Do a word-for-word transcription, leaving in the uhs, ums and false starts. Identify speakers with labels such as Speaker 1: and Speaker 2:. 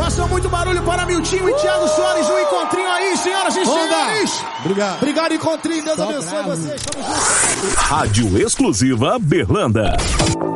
Speaker 1: participação, muito barulho para Miltinho e Thiago Soares no encontrinho aí, senhoras e senhores.
Speaker 2: Obrigado.
Speaker 1: Obrigado, encontrinho. Deus abençoe vocês. Tamo junto.
Speaker 3: Rádio exclusiva Berlanda.